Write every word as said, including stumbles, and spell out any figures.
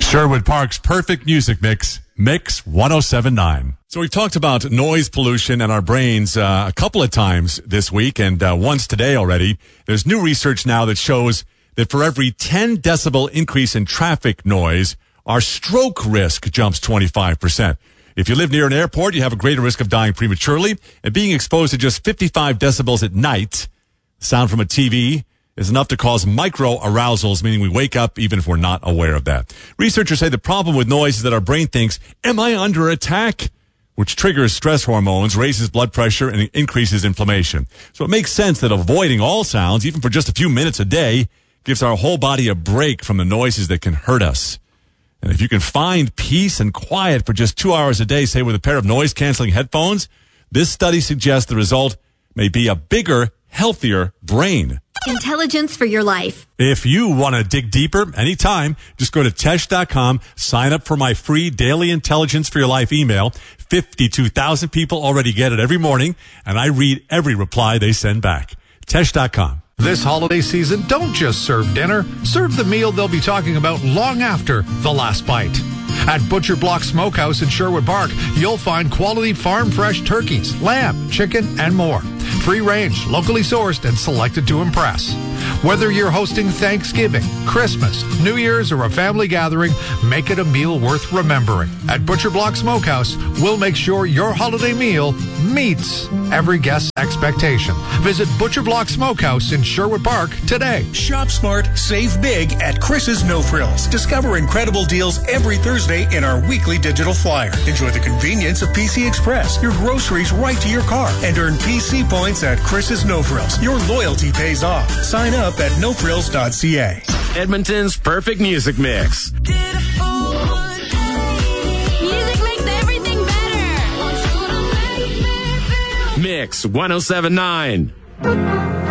Sherwood Park's perfect music mix, Mix ten seventy-nine. So we've talked about noise pollution and our brains uh, a couple of times this week and uh, once today already. There's new research now that shows that for every ten decibel increase in traffic noise, our stroke risk jumps twenty-five percent. If you live near an airport, you have a greater risk of dying prematurely, and being exposed to just fifty-five decibels at night, sound from a T V, is enough to cause micro-arousals, meaning we wake up even if we're not aware of that. Researchers say the problem with noise is that our brain thinks, am I under attack? Which triggers stress hormones, raises blood pressure, and increases inflammation. So it makes sense that avoiding all sounds, even for just a few minutes a day, gives our whole body a break from the noises that can hurt us. And if you can find peace and quiet for just two hours a day, say with a pair of noise-canceling headphones, this study suggests the result may be a bigger, healthier brain. Intelligence for your life. If you want to dig deeper anytime, just go to tesh dot com, sign up for my free daily Intelligence for Your Life email. fifty-two thousand people already get it every morning, and I read every reply they send back. tesh dot com. This holiday season, don't just serve dinner. Serve the meal they'll be talking about long after the last bite. At Butcher Block Smokehouse in Sherwood Park, you'll find quality farm-fresh turkeys, lamb, chicken, and more. Free range, locally sourced, and selected to impress. Whether you're hosting Thanksgiving, Christmas, New Year's, or a family gathering, make it a meal worth remembering. At Butcher Block Smokehouse, we'll make sure your holiday meal meets every guest's expectation. Visit Butcher Block Smokehouse in Sherwood Park today. Shop smart, save big at Chris's No Frills. Discover incredible deals every Thursday in our weekly digital flyer. Enjoy the convenience of P C Express, your groceries right to your car, and earn P C points at Chris's No Frills. Your loyalty pays off. Sign up at no frills dot c a. Edmonton's perfect music mix. Music makes everything better. Mix ten seventy-nine.